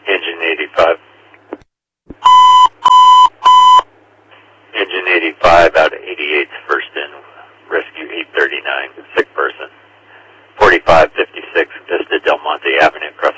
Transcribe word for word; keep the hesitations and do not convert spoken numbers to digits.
Engine eighty-five. Engine eighty-five out of eighty-eight's first in. Rescue eight thirty-nine, sick person. forty-five fifty-six, Vista Del Monte Avenue, across